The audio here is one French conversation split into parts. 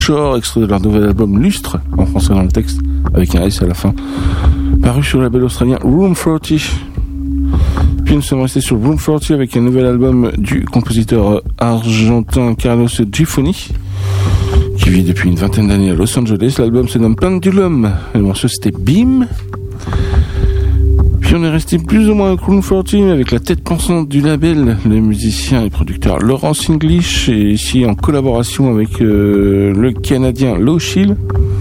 Shore, extrait de leur nouvel album Lustre, en français dans le texte, avec un S à la fin, paru sur le label australien Room 40. Puis nous sommes restés sur Room 40 avec un nouvel album du compositeur argentin Carlos Giffoni, qui vit depuis une vingtaine d'années à Los Angeles. L'album se nomme Pendulum, le morceau c'était Beam. Puis on est resté plus ou moins avec Room 40 avec la tête pensante du label, le musicien et producteur Laurence English, et ici en collaboration avec le Canadien Low Chill,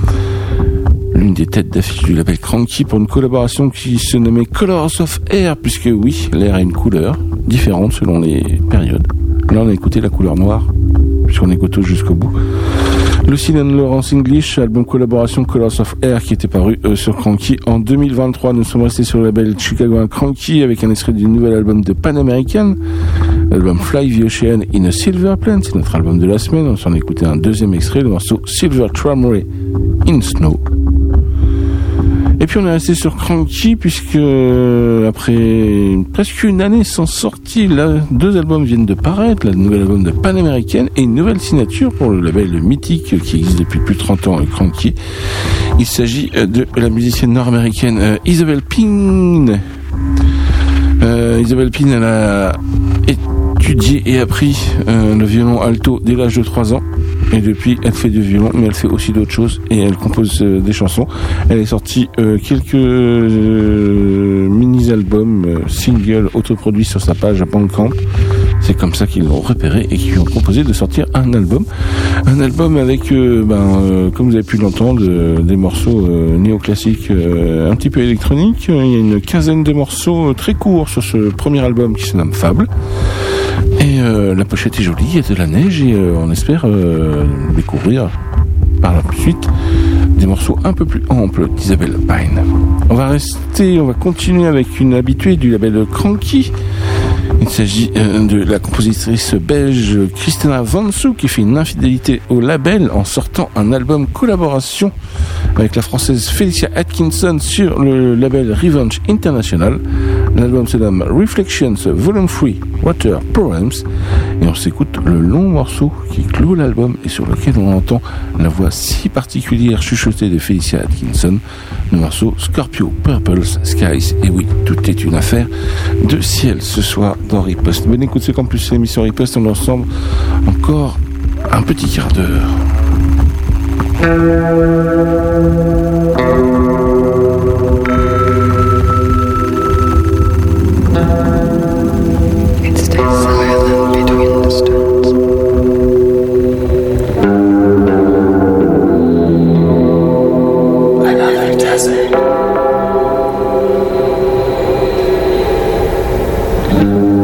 l'une des têtes d'affiche du label Cranky, pour une collaboration qui se nommait Colors of Air, puisque oui, l'air a une couleur différente selon les périodes. Là on a écouté la couleur noire, puisqu'on écoute jusqu'au bout. Lucy and Laurence English, album collaboration Colors of Air qui était paru sur Cranky en 2023. Nous sommes restés sur le label Chicago Cranky avec un extrait du nouvel album de Pan American, l'album Fly the Ocean in a Silver Plane, c'est notre album de la semaine. On s'en a écouté un deuxième extrait, le morceau Silver Tramway in Snow. Et puis on est resté sur Cranky puisque après presque une année sans sortie, là, 2 albums viennent de paraître, le nouvel album de Pan American et une nouvelle signature pour le label mythique qui existe depuis plus de 30 ans, Cranky. Il s'agit de la musicienne nord-américaine Isabelle Ping. Isabelle Ping, elle a étudié et appris le violon alto dès l'âge de 3 ans. Et depuis, elle fait du violon, mais elle fait aussi d'autres choses et elle compose des chansons. Elle a sorti quelques mini-albums, singles autoproduits sur sa page à Bandcamp. C'est comme ça qu'ils l'ont repéré et qu'ils lui ont proposé de sortir un album. Un album avec, comme vous avez pu l'entendre, des morceaux néoclassiques un petit peu électroniques. Il y a une quinzaine de morceaux très courts sur ce premier album qui se nomme Fable. Et la pochette est jolie, il y a de la neige et on espère découvrir par la suite des morceaux un peu plus amples d'Isabelle Pine. On va continuer avec une habituée du label Cranky. Il s'agit de la compositrice belge Christina Vansou qui fait une infidélité au label en sortant un album collaboration avec la française Felicia Atkinson sur le label Revenge International. L'album se nomme Reflections Volume 3 Water Poems et on s'écoute le long morceau qui clôt l'album et sur lequel on entend la voix si particulière chuchotée de Felicia Atkinson, le morceau Scorpio Purple Skies. Et oui, tout est une affaire de ciel ce soir dans Riposte. Bonne écoute, c'est Campus, l'émission Riposte, on est ensemble encore un petit quart d'heure. Desert.